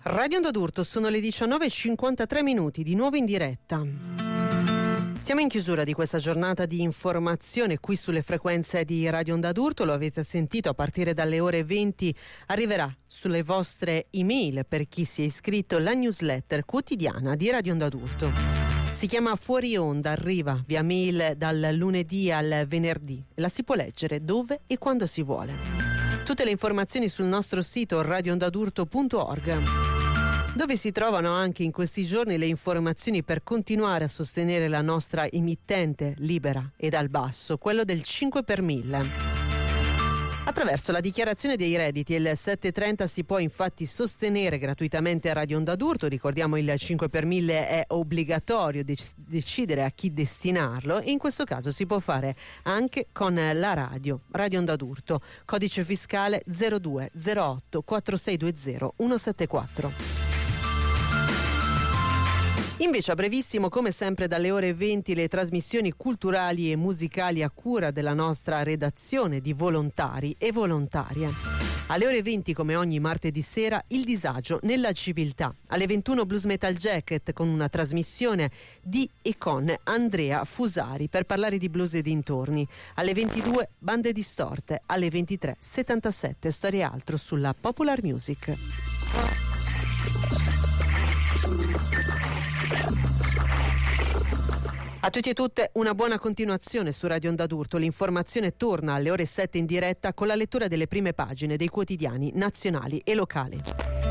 Radio Onda d'Urto, sono le 19:53, di nuovo in diretta. Siamo in chiusura di questa giornata di informazione qui sulle frequenze di Radio Onda d'Urto. Lo avete sentito, a partire dalle ore 20 arriverà sulle vostre email, per chi si è iscritto, la newsletter quotidiana di Radio Onda d'Urto. Si chiama Fuori Onda, arriva via mail dal lunedì al venerdì. La si può leggere dove e quando si vuole. Tutte le informazioni sul nostro sito radioondadurto.org, dove si trovano anche in questi giorni le informazioni per continuare a sostenere la nostra emittente libera e dal basso, quello del 5 per 1000. Attraverso la dichiarazione dei redditi il 730 si può infatti sostenere gratuitamente Radio Onda d'Urto. Ricordiamo, il 5 per 1000 è obbligatorio decidere a chi destinarlo, e in questo caso si può fare anche con la Radio Onda d'Urto. Codice fiscale 0208 4620 174. Invece, a brevissimo, come sempre dalle ore 20, le trasmissioni culturali e musicali a cura della nostra redazione di volontari e volontarie. Alle ore 20, come ogni martedì sera, Il disagio nella civiltà. Alle 21, Blues Metal Jacket, con una trasmissione di e con Andrea Fusari per parlare di blues e dintorni. Alle 22, Bande distorte. Alle 23, 77, Storie e altro sulla Popular Music. A tutti e tutte una buona continuazione su Radio Onda d'Urto. L'informazione torna alle ore 7 in diretta con la lettura delle prime pagine dei quotidiani nazionali e locali.